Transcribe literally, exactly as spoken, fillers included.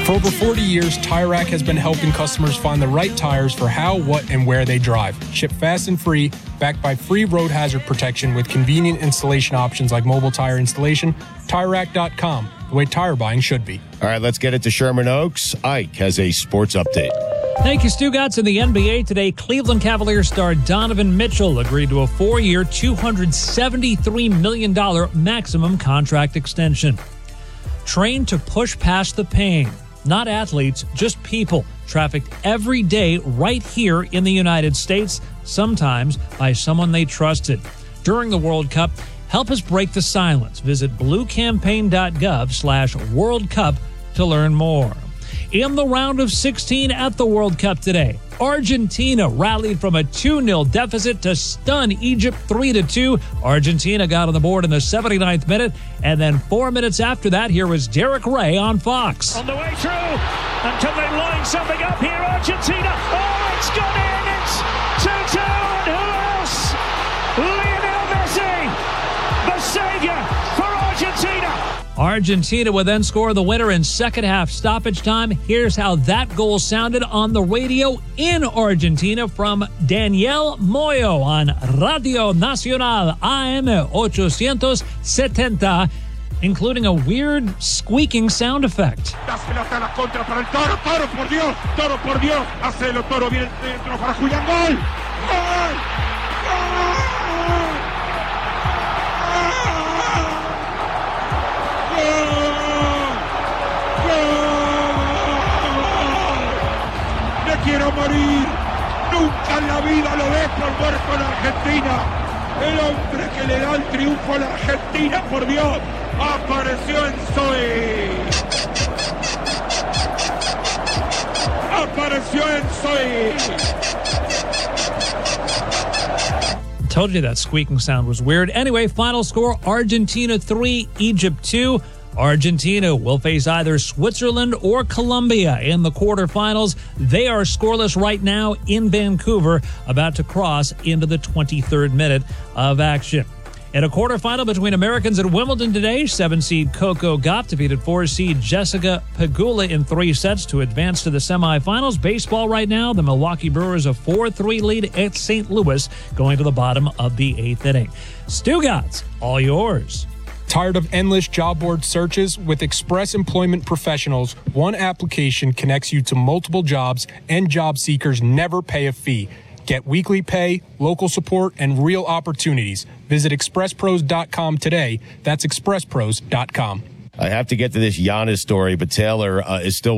For over forty years, Tire Rack has been helping customers find the right tires for how, what, and where they drive. Shipped fast and free, backed by free road hazard protection with convenient installation options like mobile tire installation. Tire Rack dot com, the way tire buying should be. All right, let's get it to Sherman Oaks. Ike has a sports update. Thank you, Stu Gatz. In the N B A today, Cleveland Cavaliers star Donovan Mitchell agreed to a four-year, two hundred seventy-three million dollars maximum contract extension. Trained to push past the pain. Not athletes, just people, trafficked every day right here in the United States, sometimes by someone they trusted. During the World Cup, help us break the silence. Visit bluecampaign.gov slash World Cup to learn more. In the round of sixteen at the World Cup today, Argentina rallied from a two nil deficit to stun Egypt three to two. Argentina got on the board in the seventy-ninth minute, and then four minutes after that, here was Derek Ray on Fox. On the way through until they line something up here, Argentina. Oh, it's gone in. It's two two, and who else? Lionel Messi, the savior for Argentina. Argentina would then score the winner in second half stoppage time. Here's how that goal sounded on the radio in Argentina from Daniel Moyo on Radio Nacional A M eight seventy, including a weird squeaking sound effect. Quiero morir, nunca en la vida lo des por muerto en Argentina. El hombre que le da el triunfo a la Argentina, por Dios, apareció en Zoe. Apareció en Zoe. Told you that squeaking sound was weird. Anyway, final score, Argentina three, Egypt two. Argentina will face either Switzerland or Colombia in the quarterfinals. They are scoreless right now in Vancouver, about to cross into the twenty-third minute of action. In a quarterfinal between Americans at Wimbledon today, seven-seed Coco Gauff defeated four-seed Jessica Pegula in three sets to advance to the semifinals. Baseball right now, the Milwaukee Brewers a four three lead at Saint Louis going to the bottom of the eighth inning. Stu Gatz, all yours. Tired of endless job board searches? With Express Employment Professionals, one application connects you to multiple jobs, and job seekers never pay a fee. Get weekly pay, local support, and real opportunities. Visit express pros dot com today. That's express pros dot com. I have to get to this Giannis story, but Taylor uh, is still